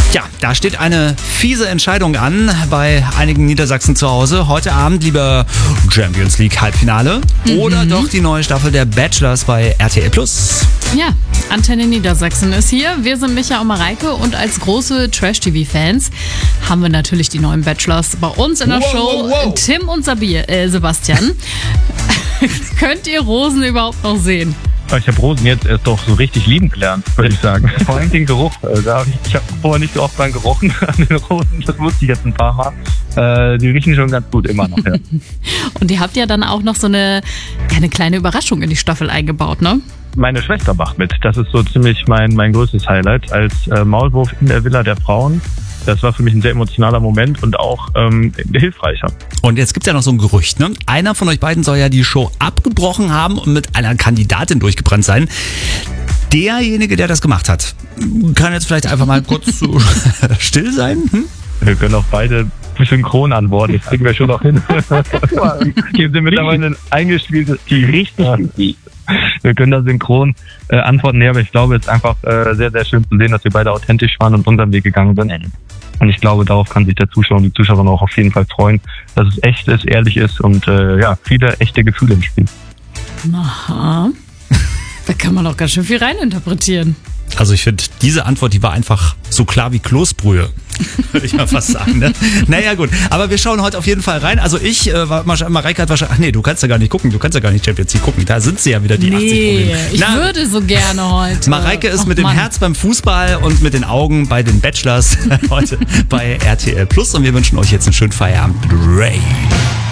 Ja, da steht eine fiese Entscheidung an bei einigen Niedersachsen zu Hause. Heute Abend lieber Champions League Halbfinale oder doch die neue Staffel der Bachelors bei RTL+. Ja, Antenne Niedersachsen ist hier. Wir sind Micha und Mareike und als große Trash-TV-Fans haben wir natürlich die neuen Bachelors bei uns in der Show. Tim und Sebastian. Könnt ihr Rosen überhaupt noch sehen? Ich habe Rosen jetzt erst doch so richtig lieben gelernt, würde ich sagen. Vor allem den Geruch. Ich habe vorher nicht so oft dran gerochen an den Rosen. Das wusste ich jetzt ein paar Mal. Die riechen schon ganz gut immer noch. Ja. Und ihr habt ja dann auch noch so eine kleine Überraschung in die Staffel eingebaut, ne? Meine Schwester macht mit. Das ist so ziemlich mein größtes Highlight als Maulwurf in der Villa der Frauen. Das war für mich ein sehr emotionaler Moment und auch hilfreicher. Und jetzt gibt's ja noch so ein Gerücht, ne? Einer von euch beiden soll ja die Show abgebrochen haben und mit einer Kandidatin durchgebrannt sein. Derjenige, der das gemacht hat, kann jetzt vielleicht einfach mal kurz so still sein? Wir können auch beide synchron antworten. Das kriegen wir schon noch hin. Hier sind mittlerweile eingespielt, die richtig gut. Wir können da synchron antworten. Ja, aber ich glaube, es ist einfach sehr, sehr schön zu sehen, dass wir beide authentisch waren und unseren Weg gegangen sind. Und ich glaube, darauf kann sich der Zuschauer und die Zuschauerin auch auf jeden Fall freuen, dass es echt ist, ehrlich ist und viele echte Gefühle im Spiel. Aha. Da kann man auch ganz schön viel reininterpretieren. Also ich finde, diese Antwort, die war einfach so klar wie Kloßbrühe. Würde ich mal fast sagen. Ne? Naja gut, aber wir schauen heute auf jeden Fall rein. Also Mareike hat wahrscheinlich, ach nee, du kannst ja gar nicht gucken, du kannst ja gar nicht Champions League gucken. Da sind sie ja wieder, die 80 Probleme. Ich würde so gerne heute. Mareike ist mit dem Herz beim Fußball und mit den Augen bei den Bachelors heute bei RTL+. Und wir wünschen euch jetzt einen schönen Feierabend. Ray.